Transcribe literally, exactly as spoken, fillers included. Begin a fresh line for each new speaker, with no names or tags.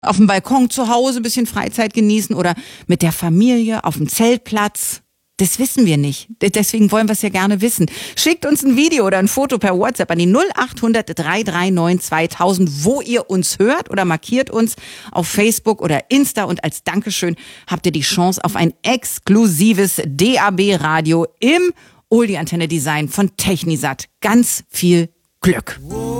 Auf dem Balkon zu Hause ein bisschen Freizeit genießen oder mit der Familie auf dem Zeltplatz? Das wissen wir nicht. Deswegen wollen wir es ja gerne wissen. Schickt uns ein Video oder ein Foto per WhatsApp an die null acht hundert drei drei neun zweitausend, wo ihr uns hört, oder markiert uns auf Facebook oder Insta. Und als Dankeschön habt ihr die Chance auf ein exklusives D A B-Radio im Oldie-Antenne-Design von Technisat. Ganz viel Glück.